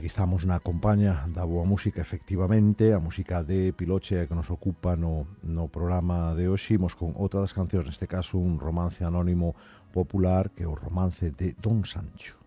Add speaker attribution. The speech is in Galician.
Speaker 1: aquí estamos na compaña da boa música, efectivamente, a música de Piloche que nos ocupa no programa de hoxe. Imos con outra das cancións, neste caso un romance anónimo popular, que é o romance de Don Sancho.